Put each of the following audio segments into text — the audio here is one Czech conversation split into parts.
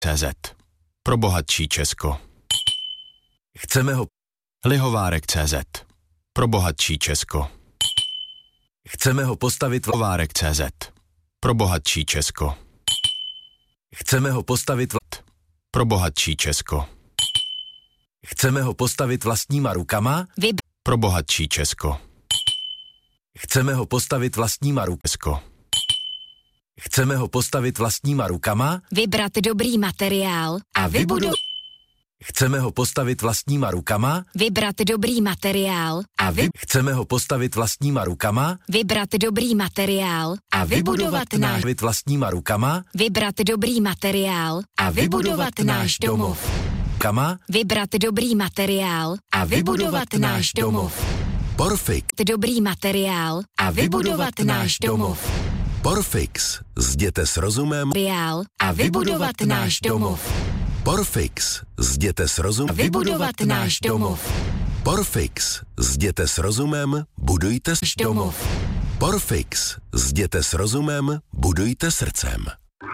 CZ. Pro bohatší Česko. Chceme ho. Lihovárek CZ. Pro bohatší Česko. Chceme ho postavit. Lihovárek CZ. Pro bohatší Česko. Chceme ho postavit. Pro bohatší Česko. Chceme ho postavit vlastníma rukama. Pro bohatší Česko. Chceme ho postavit vlastníma rukama. Chceme ho postavit vlastníma rukama. Vybrat dobrý materiál a vybudovat. Chceme ho postavit vlastníma rukama. Vybrat dobrý materiál a Chceme ho postavit vlastníma rukama. Vybrat dobrý materiál a vybudovat náš vlastníma rukama. Vybrat dobrý materiál a vybudovat náš domov. Vybrat dobrý materiál a vybudovat náš domov. Porfix. Dobrý materiál a vybudovat náš domov. Porfix. Zděte s rozumem. Materiál a vybudovat náš domov. Porfix. Zděte s rozumem. Vybudovat náš domov. Porfix. Zděte s rozumem. Budujte domov. Porfix. Zděte s rozumem. Budujte srdcem.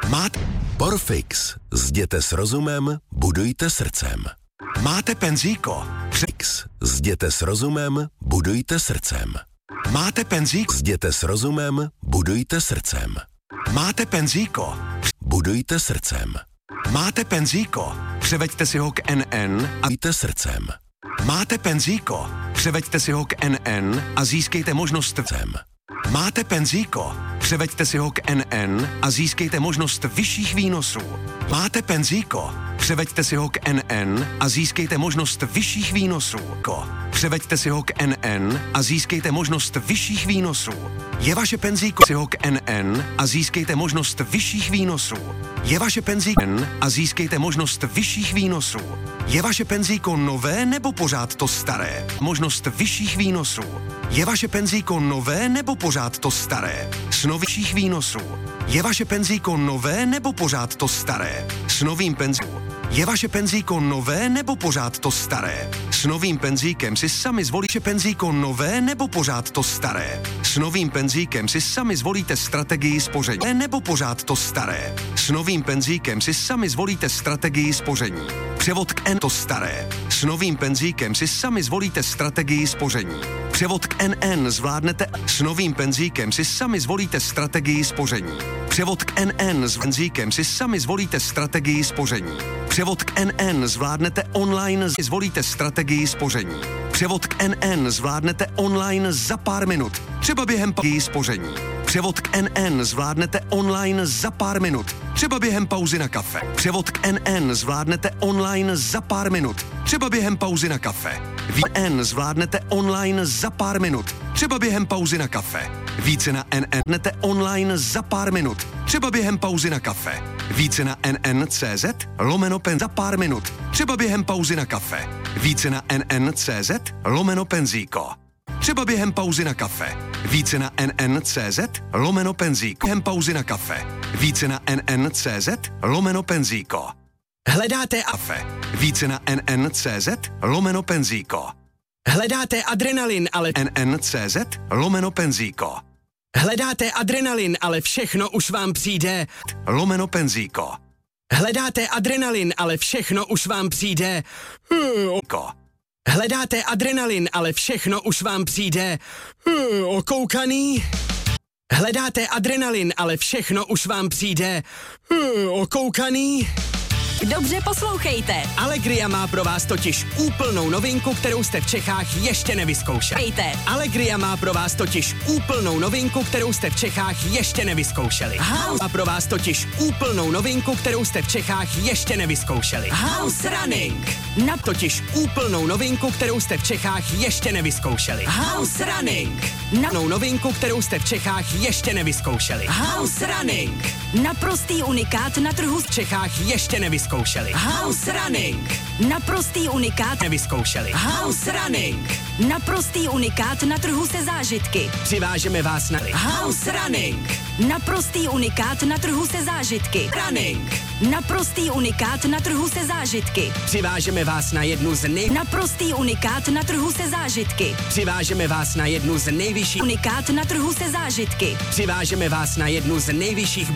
Porfix. Zděte s rozumem. Budujte srdcem. Máte penzíko? Porfix. Zděte s rozumem. Budujte srdcem. Máte penzíko? Zděte s rozumem. Budujte srdcem. Máte penzíko? Budujte srdcem. Máte penzíko? Převeďte si ho k NN a Budujte srdcem. máte penzíko? Převeďte si ho k NN a získejte možnost Srdcem. Máte penzíko? Převeďte si ho k NN a získejte možnost vyšších výnosů. Máte penzíko? Převeďte si ho k NN a získejte možnost vyšších výnosů. Převeďte si ho k NN a získejte možnost vyšších výnosů. Je vaše penzíko si ho k NN a získejte možnost vyšších výnosů. Je vaše penzíko a získejte možnost vyšších výnosů. Je vaše penzíko nové nebo pořád to staré? Možnost vyšších výnosů. Je vaše penzíko nové nebo pořád to staré? S nových výnosů. Je vaše penzíko nové nebo pořád to staré? S novým penzíkem. Je vaše penzíko nové nebo pořád to staré? S novým penzíkem si sami zvolíte penzíko nové nebo pořád to staré? S novým penzíkem si sami zvolíte strategii spoření nebo pořád to staré? S novým penzíkem si sami zvolíte strategii spoření. Převod k N to staré. S novým penzíkem si sami zvolíte strategii spoření. Převod k NN zvládnete. S novým penzíkem si sami zvolíte strategii spoření. Převod k NN s penzíkem si sami zvolíte strategii spoření. Převod k NN zvládnete online, zvolíte strategii spoření. Převod k NN zvládnete online za pár minut, třeba během spoření. Převod k NN zvládnete online za pár minut, třeba během pauzy na kafe. Převod k NN zvládnete online za pár minut, třeba během pauzy na kafe. NN zvládnete online za pár minut, třeba během pauzy na kafe. Více na NN online za pár minut, třeba během pauzy na kafe. Více na NN.cz/pen za pár minut, třeba během pauzy na kafe. Více na NN.cz/penzíko. Třeba během pauzy na kafe. Více na NN.cz/penzíko. Během pauzy na kafe. Více na NN.cz/penzíko. Hledáte kafe. Více na NN.cz/penzíko. Hledáte adrenalin, ale NN.cz/penzíko. Hledáte adrenalin, ale všechno už vám přijde /penzíko. Hledáte adrenalin, ale všechno už vám přijde Hledáte adrenalin, ale všechno už vám přijde okoukaný. Hledáte adrenalin, ale všechno už vám přijde okoukaný. Dobře poslouchejte. Allegria má pro vás totiž úplnou novinku, kterou jste v Čechách ještě nevyzkoušeli. Allegria má pro vás totiž úplnou novinku, kterou jste v Čechách ještě nevyzkoušeli. House má pro vás totiž úplnou novinku, kterou jste v Čechách ještě nevyzkoušeli. House Running. Totiž úplnou novinku, kterou jste v Čechách ještě nevyzkoušeli. House Running. Novinku, kterou jste v Čechách ještě nevyzkoušeli. House Running. Naprostý unikát na trhu V Čechách ještě nevyzkoušeli. House Running. Naprostý unikát Nevyzkoušeli. House Running. Naprostý unikát na trhu se zážitky. Přivážeme vás na House Running. Naprostý unikát na trhu se zážitky. Running. Naprostý unikát na trhu se zážitky. Přivážeme vás na jednu z Naprostý unikát na trhu se zážitky. Přivážeme vás na jednu z nejvyšších Unikát na trhu se zážitky. Přivážeme vás na jednu z nejvyšších